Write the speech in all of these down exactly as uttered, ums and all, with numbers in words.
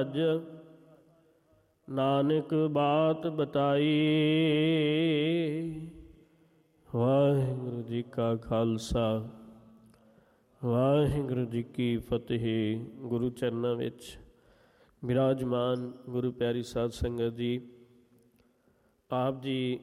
ਭਜ, ਨਾਨਕ ਬਾਤ ਬਤਾਈ। ਵਾਹਿਗੁਰੂ ਜੀ ਕਾ ਖਾਲਸਾ, ਵਾਹਿਗੁਰੂ ਜੀ ਕੀ ਫਤਿਹ। ਗੁਰੂ ਚਰਨਾਂ ਵਿੱਚ ਬਿਰਾਜਮਾਨ ਗੁਰੂ ਪਿਆਰੀ ਸਾਧ ਸੰਗਤ ਜੀ, ਆਪ ਜੀ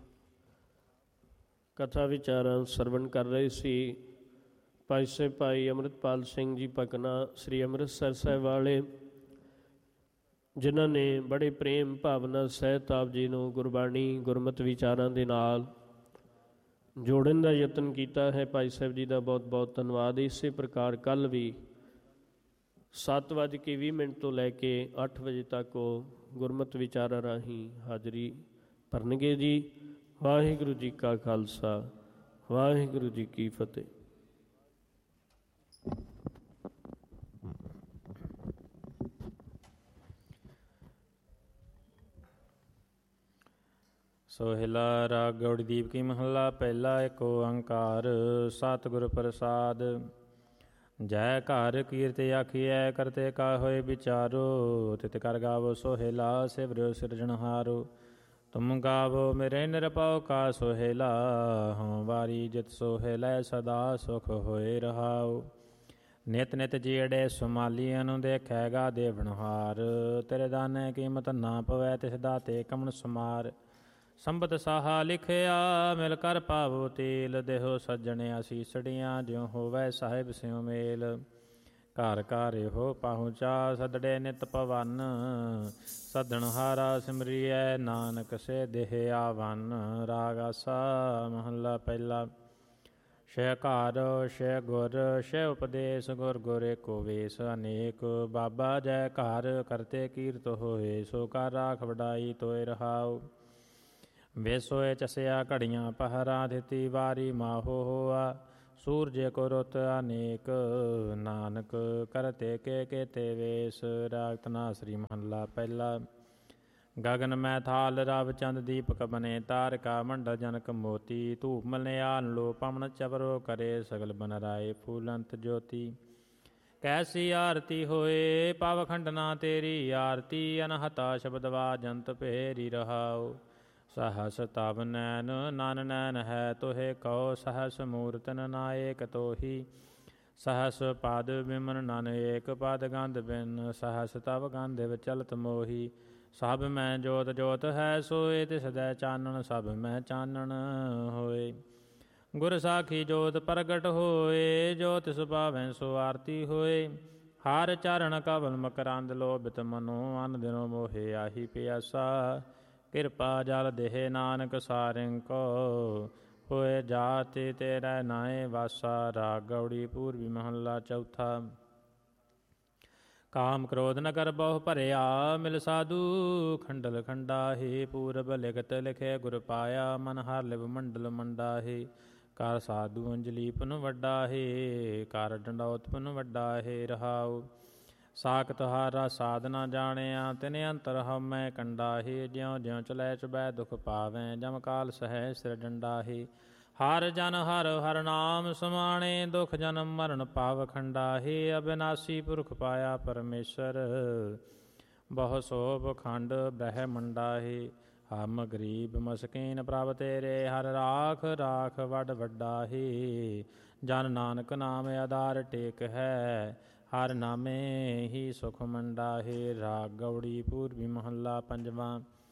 ਕਥਾ ਵਿਚਾਰਾਂ ਸਰਵਣ ਕਰ ਰਹੇ ਸੀ। ਭਾਈ ਸਾਹਿਬ ਭਾਈ ਅੰਮ੍ਰਿਤਪਾਲ ਸਿੰਘ ਜੀ ਪਕਨਾ ਸ੍ਰੀ ਅੰਮ੍ਰਿਤਸਰ ਸਾਹਿਬ ਵਾਲੇ, ਜਿਨ੍ਹਾਂ ਨੇ ਬੜੇ ਪ੍ਰੇਮ ਭਾਵਨਾ ਸਹਿਤ ਆਪ ਜੀ ਨੂੰ ਗੁਰਬਾਣੀ ਗੁਰਮਤਿ ਵਿਚਾਰਾਂ ਦੇ ਨਾਲ ਜੋੜਨ ਦਾ ਯਤਨ ਕੀਤਾ ਹੈ। ਭਾਈ ਸਾਹਿਬ ਜੀ ਦਾ ਬਹੁਤ ਬਹੁਤ ਧੰਨਵਾਦ। ਇਸੇ ਪ੍ਰਕਾਰ ਕੱਲ੍ਹ ਵੀ ਸੱਤ ਵੱਜ ਕੇ ਵੀਹ ਮਿੰਟ ਤੋਂ ਲੈ ਕੇ ਅੱਠ ਵਜੇ ਤੱਕ ਉਹ ਗੁਰਮਤਿ ਵਿਚਾਰਾਂ ਰਾਹੀਂ ਹਾਜ਼ਰੀ ਭਰਨਗੇ ਜੀ। ਵਾਹਿਗੁਰੂ ਜੀ ਕਾ ਖਾਲਸਾ, ਵਾਹਿਗੁਰੂ ਜੀ ਕੀ ਫਤਿਹ। ਸੋਹਿਲਾ ਰਾਗ ਗੌੜੀ ਦੀਪ ਕੀ ਮਹੱਲਾ ਪਹਿਲਾ। ਏਕ ਓੰਕਾਰ ਸਤਿਗੁਰ ਪ੍ਰਸਾਦ। ਜੈ ਘਰ ਕੀਰਤ ਆਖੀਐ ਕਰਤੇ ਕਾ ਹੋਏ ਵਿਚਾਰੋ। ਤਿਤ ਕਰ ਗਾਵੋ ਸੋਹਿਲਾ ਸਿਵਰਿਓ ਸਿਰਜਣਹਾਰੋ। ਤੁਮ ਗਾਵੋ ਮੇਰੇ ਨਿਰਭਉ ਕਾ ਸੋਹਿਲਾ। ਹਉ ਵਾਰੀ ਜਿਤ ਸੋਹਿਲਾ ਸਦਾ ਸੁਖ ਹੋਏ ਰਹਾਉ। ਨਿਤ ਨਿਤ ਜੀੜੇ ਸੁਮਾਲੀ ਅਨੁ ਦੇਖੈਗਾ ਦੇਵਨਹਾਰ। ਤੇਰੇ ਦਾਨੇ ਕੀਮਤ ਨਾ ਪਵੈ ਤਿਸ ਦਾਤੇ ਕਮਣ ਸਮਾਰ। ਸੰਬਤ ਸਾਹਾ ਲਿਖਿਆ ਮਿਲ ਕਰ ਪਾਵੋ ਤੇਲ। ਦੇਹੋ ਸੱਜਣ ਅਸੀਸੜੀਆਂ ਜਿਉ ਹੋਵੈ ਸਾਹਿਬ ਸਿਉ ਮੇਲ। ਘਰ ਘਰ ਇਹੋ ਪਹੁੰਚਾ ਸਦੜੇ ਨਿਤ ਪਵਨ। ਸਦਣ ਹਾਰਾ ਸਿਮਰੀਐ ਨਾਨਕ ਸੇ ਦੇਹ ਆਵਨ। ਰਾਗ ਆਸਾ ਮਹੱਲਾ ਪਹਿਲਾ। ਸ਼ੈ ਘਰ ਸ਼ੈ ਗੁਰ ਸ਼ੈ ਉਪਦੇਸ਼ ਗੁਰ ਗੁਰ ਏਕੋ ਵੇਸ। ਅਨੇਕ ਬਾਬਾ ਜੈ ਘਰ ਕਰਤੇ ਕੀਰਤ ਹੋਏ। ਸੋ ਕਰ ਰਾਖ ਵਡਾਈ ਤੋਇ ਰਹਾਉ। ਵੇਸੋਏ ਚਸਿਆ ਘੜੀਆਂ ਪਹਿਰਾ ਦਿੱਤੀ ਵਾਰੀ ਮਾਹੋ ਹੋਆ। ਸੂਰਜ ਕੋ ਰੁੱਤ ਅਨੇਕ ਨਾਨਕ ਕਰਤੇ ਕੇ ਕੇਤੇ ਵੇਸ। ਰਾਗ ਧਨਾਸਰੀ ਮਹੱਲਾ ਪਹਿਲਾ। ਗਗਨ ਮੈਂ ਥਾਲ ਰਵ ਚੰਦ ਦੀਪਕ ਬਨੇ। ਤਾਰਕਾ ਮੰਡਲ ਜਨਕ ਮੋਤੀ। ਧੂਪ ਮਲਿਆਲ ਲੋ ਪਵਨ ਚਵਰੋ ਕਰੇ। ਸਗਲ ਬਨ ਰਾਏ ਫੂਲੰਤ ਜੋਤੀ। ਕੈਸੀ ਆਰਤੀ ਹੋਏ ਪਵ ਖੰਡਨਾ ਤੇਰੀ ਆਰਤੀ। ਅਨਹਤਾ ਸ਼ਬਦ ਵਾਜੰਤ ਭੇਰੀ ਰਹਾਉ। ਸਹਸ ਤਵ ਨੈਨ ਨਨ ਨੈਨ ਹੈ ਤੋਹਿ ਕਉ। ਸਹਸ ਮੂਰਤਨ ਨਾਏਕ ਤੋਹੀ। ਸਹਸ ਪਦ ਬਿਮਨ ਨਨ ਏਕ ਪਦ ਗੰਧ ਬਿਨ। ਸਹਸ ਤਵ ਗੰਧ ਵਿਚਲਤ ਮੋਹੀ। ਸਭ ਮੈਂ ਜੋਤ ਜੋਤ ਹੈ ਸੋਏ। ਤਿਸ ਦੈ ਚਾਨਣ ਸਭ ਮੈਂ ਚਾਨਣ ਹੋਏ। ਗੁਰ ਸਾਖੀ ਜੋਤ ਪ੍ਰਗਟ ਹੋਏ। ਜੋ ਤਿਸ ਭਾਵੈ ਸੋ ਆਰਤੀ ਹੋਏ। ਹਰ ਚਰਨ ਕਵਲ ਮਕਰੰਦ ਲੋਭਿਤ ਮਨੋ। ਅਨ ਦਿਨੋ ਮੋਹਿ ਆਹੀ ਪਿਆਸਾ। ਕਿਰਪਾ ਜਲ ਦੇਹ ਨਾਨਕ ਸਾਰਿੰ ਕੋ। ਹੋਏ ਜਾਤੀ ਤੇਰਾ ਨਾਏ ਵਾਸਾ। ਰਾਗ ਗੌੜੀ ਪੂਰਬੀ ਮਹੱਲਾ ਚੌਥਾ। ਕਾਮ ਕ੍ਰੋਧ ਨ ਕਰ ਬਹੁ ਭਰਿਆ। ਮਿਲ ਸਾਧੂ ਖੰਡਲ ਖੰਡਾਹੀ। ਪੂਰਬ ਲਿਖਤ ਲਿਖੇ ਗੁਰ ਪਾਇਆ। ਮਨ ਹਰ ਲਿਵ ਮੰਡਲ ਮੰਡਾਹੀ। ਕਰ ਸਾਧੂ ਅੰਜਲੀ ਪੁਨ ਵੱਡਾਹੀ। ਕਰ ਡੰਡੌਤ ਪੁਨ ਵੱਡਾਹੀ। ਰਹਾਉ ਸਾਖਤ ਹਾਰਾ ਸਾਧ ਨਾ ਜਾਣਿਆ। ਤਿਨ ਅੰਤਰ ਹਉਮੈ ਕੰਡਾਹੀ। ਜਿਉ ਜਿਉ ਚਲੈ ਚੁਬੈ ਦੁਖ ਪਾਵੈ। ਜਮ ਕਾਲ ਸਹੈ ਸਿਰ ਡੰਡਾਹੀ। ਹਰ ਜਨ ਹਰ ਹਰ ਨਾਮ ਸਮਾਣੇ। ਦੁਖ ਜਨਮ ਮਰਨ ਪਾਵ ਖੰਡਾਹੀ। ਅਬਿਨਾਸੀ ਪੁਰਖ ਪਾਇਆ ਪਰਮੇਸ਼ਰ। ਬਹੁ ਸੋਭ ਖੰਡ ਬ੍ਰਹਮੰਡਾਹੀ। ਹਮ ਗਰੀਬ ਮਸਕੀਨ ਪ੍ਰਭ ਤੇਰੇ। ਹਰ ਰਾਖ ਰਾਖ ਵੱਡ ਵੱਡਾਹੀ। ਜਨ ਨਾਨਕ ਨਾਮ ਆਧਾਰ ਟੇਕ ਹੈ। ਹਰ ਨਾਮੇ ਹੀ ਸੁਖ ਮੰਡਾਹੀ। ਰਾਗ ਗੌੜੀ ਪੂਰਬੀ ਮਹੱਲਾ ਪੰਜਵਾਂ।